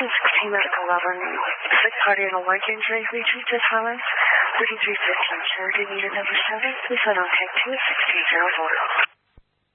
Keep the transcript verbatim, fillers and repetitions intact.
sixteen medical eleven, sick party and a leg injury, reaching to Highlands, thirty-three fifteen, surgery needed number seven, please head on tank two, sixteen zero four.